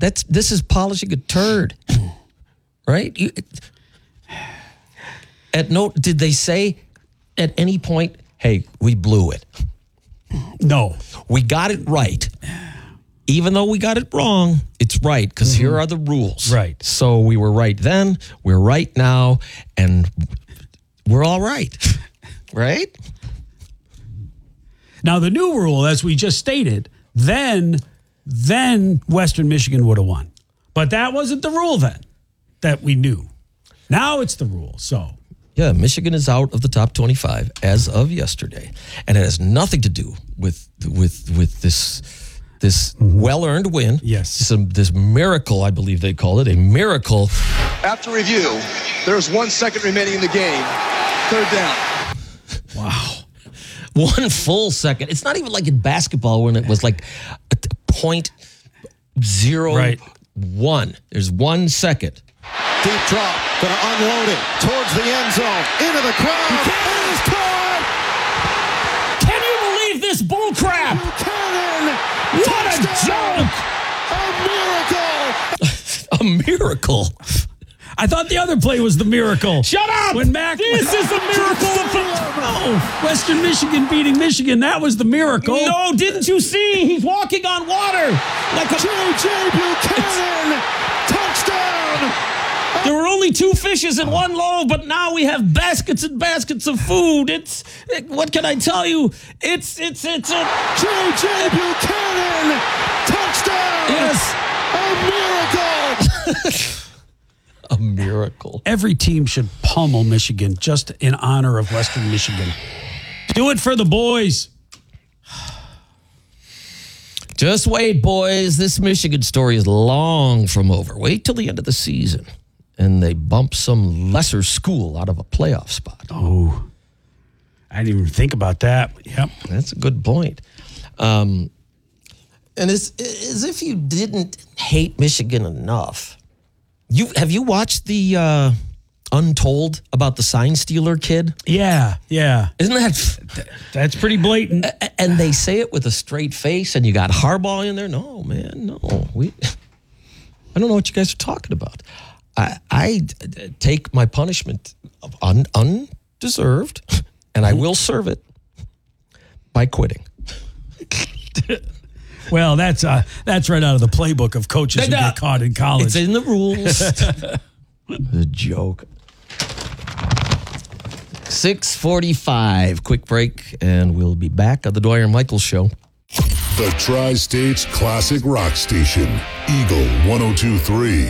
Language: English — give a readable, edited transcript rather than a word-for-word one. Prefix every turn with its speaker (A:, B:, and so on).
A: This is polishing a turd, right? Did they say at any point, hey, we blew it?
B: No.
A: We got it right. Even though we got it wrong, it's right because here are the rules.
B: Right.
A: So we were right then, we're right now, and we're all right. Right?
B: Now, the new rule, as we just stated, then Western Michigan would have won. But that wasn't the rule then that we knew. Now it's the rule, so.
A: Yeah, Michigan is out of the top 25 as of yesterday, and it has nothing to do with this well-earned win.
B: Yes.
A: This miracle, I believe they call it, a miracle.
C: After review, there's 1 second remaining in the game. Third down.
B: Wow.
A: 1 full second. It's not even like in basketball when it was like a .01. There's 1 second.
D: Deep drop, going to unload it towards the end zone, into the crowd. It is caught!
B: Can you believe this bull crap?
D: Buchanan!
B: What a joke!
A: A miracle.
B: I thought the other play was the miracle.
A: Shut up!
B: When Mac, this is the miracle of Western Michigan beating Michigan. That was the miracle.
A: No, didn't you see? He's walking on water.
D: Like a J.J. Buchanan! Touchdown!
A: There were only 2 fishes in 1 loaf, but now we have baskets and baskets of food. What can I tell you? It's a
D: J.J. Buchanan! Touchdown!
A: Yes.
D: A miracle!
A: A miracle.
B: Every team should pummel Michigan just in honor of Western Michigan. Do it for the boys.
A: Just wait, boys. This Michigan story is long from over. Wait till the end of the season, and they bump some lesser school out of a playoff spot.
B: Oh, I didn't even think about that. Yep.
A: That's a good point. And as if you didn't hate Michigan enough, have you watched the Untold about the sign stealer kid?
B: Yeah.
A: Isn't
B: That's pretty blatant.
A: And they say it with a straight face, and you got Harbaugh in there. No, man, no. I don't know what you guys are talking about. I take my punishment of undeserved, and I will serve it by quitting.
B: Well, that's right out of the playbook of coaches who get caught in college.
A: It's in the rules. The joke. 6:45. Quick break, and we'll be back on the Dwyer and Michael Show.
E: The Tri-States Classic Rock Station, Eagle 102.3.